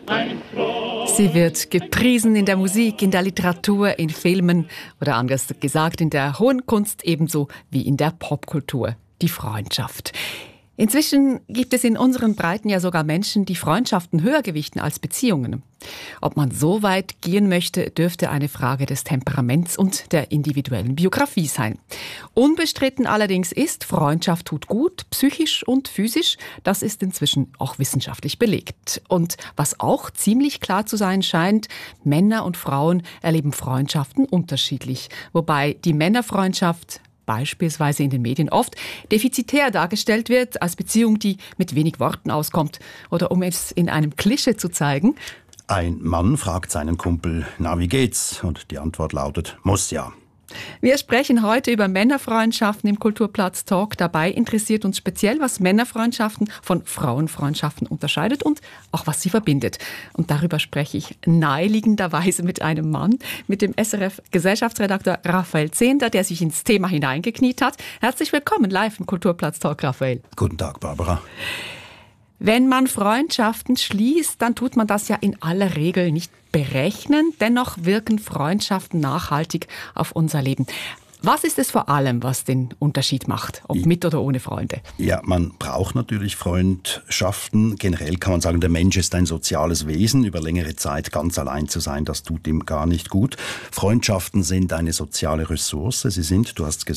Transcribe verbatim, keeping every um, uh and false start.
Sie wird gepriesen in der Musik, in der Literatur, in Filmen oder anders gesagt in der hohen Kunst ebenso wie in der Popkultur. Die Freundschaft. Inzwischen gibt es in unseren Breiten ja sogar Menschen, die Freundschaften höher gewichten als Beziehungen. Ob man so weit gehen möchte, dürfte eine Frage des Temperaments und der individuellen Biografie sein. Unbestritten allerdings ist, Freundschaft tut gut, psychisch und physisch. Das ist inzwischen auch wissenschaftlich belegt. Und was auch ziemlich klar zu sein scheint, Männer und Frauen erleben Freundschaften unterschiedlich. Wobei die Männerfreundschaft beispielsweise in den Medien oft defizitär dargestellt wird, als Beziehung, die mit wenig Worten auskommt. Oder um es in einem Klischee zu zeigen: Ein Mann fragt seinen Kumpel, na, wie geht's? Und die Antwort lautet, muss ja. Wir sprechen heute über Männerfreundschaften im Kulturplatz Talk. Dabei interessiert uns speziell, was Männerfreundschaften von Frauenfreundschaften unterscheidet und auch was sie verbindet. Und darüber spreche ich naheliegenderweise mit einem Mann, mit dem S R F-Gesellschaftsredakteur Raphael Zehnder, der sich ins Thema hineingekniet hat. Herzlich willkommen live im Kulturplatz Talk, Raphael. Guten Tag, Barbara. Wenn man Freundschaften schließt, dann tut man das ja in aller Regel nicht berechnen. Dennoch wirken Freundschaften nachhaltig auf unser Leben. Was ist es vor allem, was den Unterschied macht, ob mit oder ohne Freunde? Ja, man braucht natürlich Freundschaften. Generell kann man sagen, der Mensch ist ein soziales Wesen. Über längere Zeit ganz allein zu sein, das tut ihm gar nicht gut. Freundschaften sind eine soziale Ressource. Sie sind, du hast gesagt,